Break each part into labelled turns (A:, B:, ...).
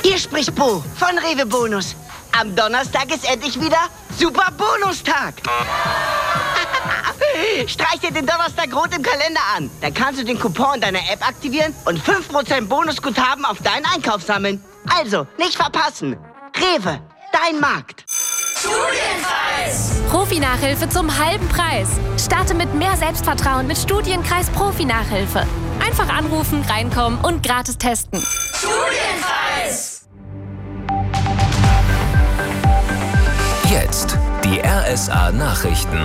A: Hier spricht Bo von Rewe Bonus. Am Donnerstag ist endlich wieder Super Bonustag. Streich dir den Donnerstag rot im Kalender an. Dann kannst du den Coupon in deiner App aktivieren und 5% Bonusguthaben auf deinen Einkauf sammeln. Also, nicht verpassen. Rewe, dein Markt.
B: Studienkreis! Profi-Nachhilfe zum halben Preis. Starte mit mehr Selbstvertrauen mit Studienkreis Profi-Nachhilfe. Einfach anrufen, reinkommen und gratis testen.
C: Studienkreis! Jetzt die RSA-Nachrichten.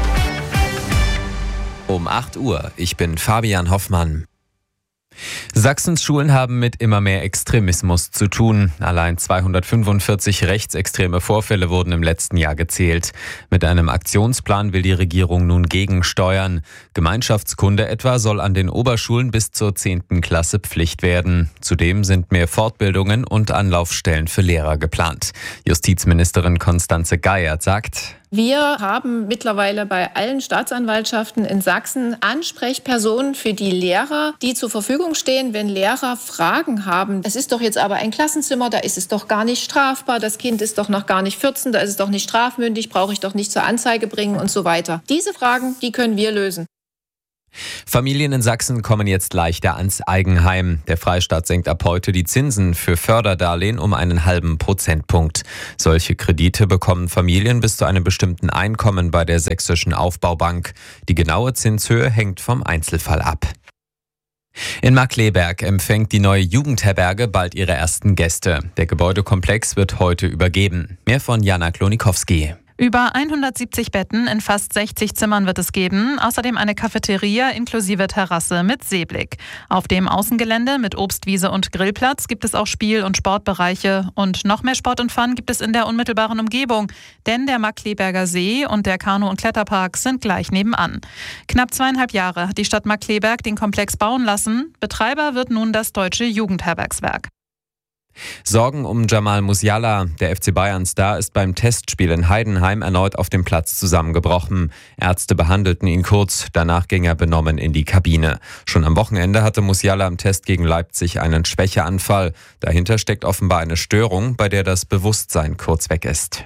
D: Um 8 Uhr. Ich bin Fabian Hoffmann. Sachsens Schulen haben mit immer mehr Extremismus zu tun. Allein 245 rechtsextreme Vorfälle wurden im letzten Jahr gezählt. Mit einem Aktionsplan will die Regierung nun gegensteuern. Gemeinschaftskunde etwa soll an den Oberschulen bis zur 10. Klasse Pflicht werden. Zudem sind mehr Fortbildungen und Anlaufstellen für Lehrer geplant. Justizministerin Constanze Geiert sagt:
E: Wir haben mittlerweile bei allen Staatsanwaltschaften in Sachsen Ansprechpersonen für die Lehrer, die zur Verfügung stehen, wenn Lehrer Fragen haben. Es ist doch jetzt aber ein Klassenzimmer, da ist es doch gar nicht strafbar, das Kind ist doch noch gar nicht 14, da ist es doch nicht strafmündig, brauche ich doch nicht zur Anzeige bringen und so weiter. Diese Fragen, die können wir lösen.
D: Familien in Sachsen kommen jetzt leichter ans Eigenheim. Der Freistaat senkt ab heute die Zinsen für Förderdarlehen um einen halben Prozentpunkt. Solche Kredite bekommen Familien bis zu einem bestimmten Einkommen bei der Sächsischen Aufbaubank. Die genaue Zinshöhe hängt vom Einzelfall ab. In Markkleeberg empfängt die neue Jugendherberge bald ihre ersten Gäste. Der Gebäudekomplex wird heute übergeben. Mehr von Jana Klonikowski.
F: Über 170 Betten in fast 60 Zimmern wird es geben, außerdem eine Cafeteria inklusive Terrasse mit Seeblick. Auf dem Außengelände mit Obstwiese und Grillplatz gibt es auch Spiel- und Sportbereiche. Und noch mehr Sport und Fun gibt es in der unmittelbaren Umgebung, denn der Markkleeberger See und der Kanu- und Kletterpark sind gleich nebenan. Knapp 2,5 Jahre hat die Stadt Markkleeberg den Komplex bauen lassen. Betreiber wird nun das Deutsche Jugendherbergswerk.
D: Sorgen um Jamal Musiala. Der FC Bayern-Star ist beim Testspiel in Heidenheim erneut auf dem Platz zusammengebrochen. Ärzte behandelten ihn kurz, danach ging er benommen in die Kabine. Schon am Wochenende hatte Musiala im Test gegen Leipzig einen Schwächeanfall. Dahinter steckt offenbar eine Störung, bei der das Bewusstsein kurz weg ist.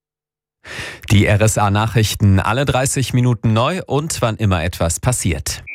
D: Die RSA-Nachrichten alle 30 Minuten neu und wann immer etwas passiert.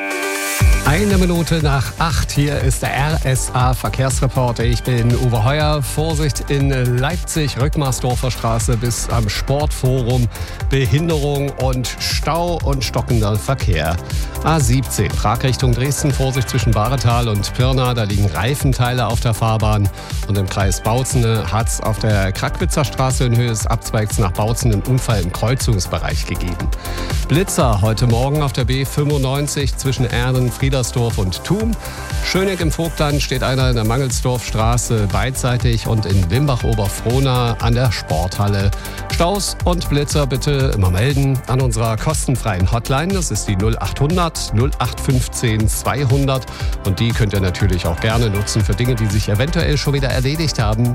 G: 1 Minute nach 8, hier ist der RSA-Verkehrsreporter. Ich bin Uwe Heuer. Vorsicht in Leipzig, Rückmarsdorfer Straße bis am Sportforum. Behinderung und Stau und stockender Verkehr. A17, Prag Richtung Dresden, Vorsicht zwischen Bahretal und Pirna. Da liegen Reifenteile auf der Fahrbahn. Und im Kreis Bautzen hat es auf der Krackwitzer Straße in Höhe des Abzweigs nach Bautzen einen Unfall im Kreuzungsbereich gegeben. Blitzer heute Morgen auf der B95 zwischen Erden, Friedersdorf und Thum. Schöneck im Vogtland steht einer in der Mangelsdorfstraße beidseitig und in Wimbach-Oberfrohna an der Sporthalle. Staus und Blitzer bitte immer melden an unserer kostenfreien Hotline. Das ist die 0800 0815 200 und die könnt ihr natürlich auch gerne nutzen für Dinge, die sich eventuell schon wieder erledigt haben.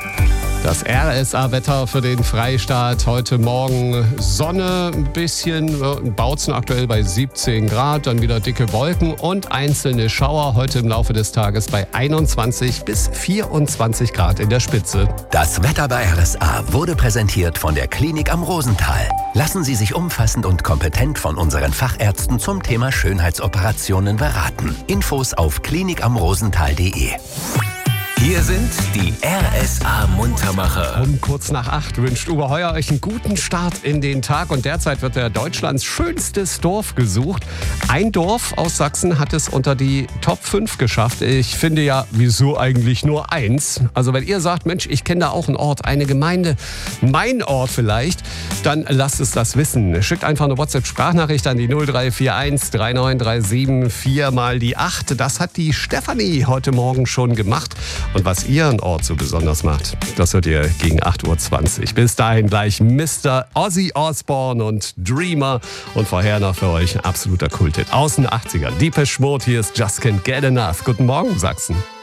G: Das RSA-Wetter für den Freistaat heute Morgen: Sonne, ein bisschen, Bautzen aktuell bei 17 Grad, dann wieder dicke Wolken und einzelne Schauer heute im Laufe des Tages bei 21 bis 24 Grad in der Spitze.
C: Das Wetter bei RSA wurde präsentiert von der Klinik am Rosental. Lassen Sie sich umfassend und kompetent von unseren Fachärzten zum Thema Schönheitsoperationen beraten. Infos auf klinikamrosental.de. Hier sind die RSA-Muntermacher.
G: Um kurz nach 8 wünscht Uwe Heuer euch einen guten Start in den Tag. Und derzeit wird Deutschlands schönstes Dorf gesucht. Ein Dorf aus Sachsen hat es unter die Top 5 geschafft. Ich finde ja, wieso eigentlich nur eins? Also wenn ihr sagt, Mensch, ich kenne da auch einen Ort, eine Gemeinde, mein Ort vielleicht, dann lasst es das wissen. Schickt einfach eine WhatsApp-Sprachnachricht an die 0341 3937 4 mal die 8. Das hat die Stefanie heute Morgen schon gemacht. Und was ihren Ort so besonders macht, das hört ihr gegen 8.20 Uhr. Bis dahin gleich Mr. Ozzy Osbourne und Dreamer. Und vorher noch für euch ein absoluter Kulthit aus den 80ern. Depeche Mode, hier ist Just Can't Get Enough. Guten Morgen, Sachsen.